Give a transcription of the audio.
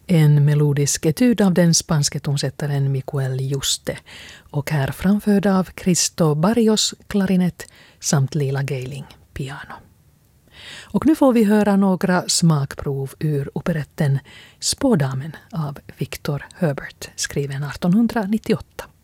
En melodisk etude av den spanske tonsättaren Miguel Juste och här framförd av Cristo Barrios klarinett samt Lila Geiling piano. Och nu får vi höra några smakprov ur operetten Spådamen av Victor Herbert, skriven 1898.